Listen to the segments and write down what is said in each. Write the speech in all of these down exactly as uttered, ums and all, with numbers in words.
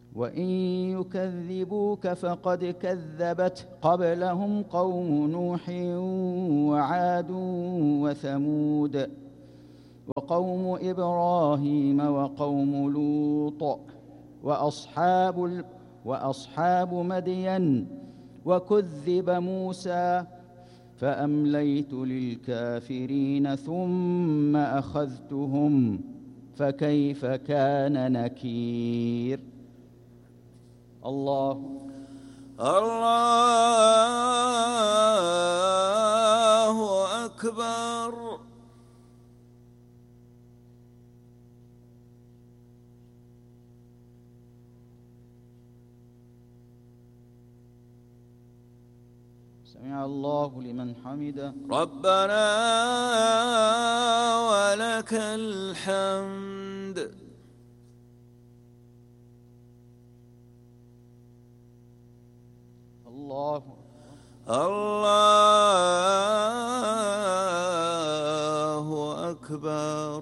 وإن يكذبوك فقد كذبت قبلهم قوم نوح وعاد وثمود وقوم إبراهيم وقوم لوط وأصحاب, وأصحاب مدين وكذب موسى فأمليت للكافرين ثم أخذتهم فكيف كان نكير. الله الله أكبر. سمع الله لمن حمده. ربنا ولك الحمد. الله الله أكبر.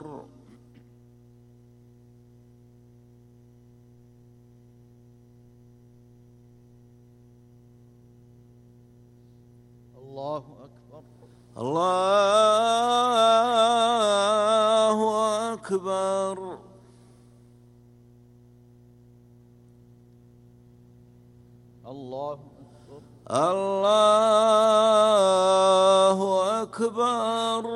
الله أكبر. الله أكبر. الله الله أكبر.